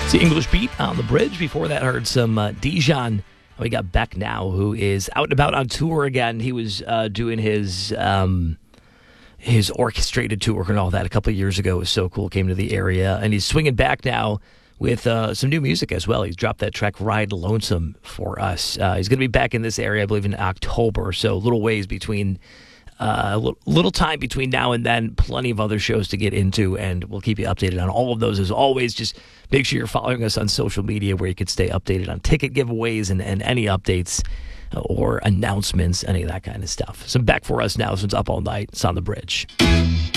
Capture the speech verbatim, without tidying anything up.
It's the English Beat on the Bridge. Before that, heard some uh, Dijon. We got Beck now, who is out and about on tour again. He was uh, doing his um, his orchestrated tour and all that a couple of years ago. It was so cool. Came to the area, and he's swinging back now with uh, some new music as well. He's dropped that track "Ride Lonesome" for us. Uh, he's going to be back in this area, I believe, in October. So a little ways between. Uh, a little time between now and then, plenty of other shows to get into, and we'll keep you updated on all of those. As always, just make sure you're following us on social media where you can stay updated on ticket giveaways and, and any updates or announcements, any of that kind of stuff. Some Beck for us now since Up All Night. It's on the Bridge.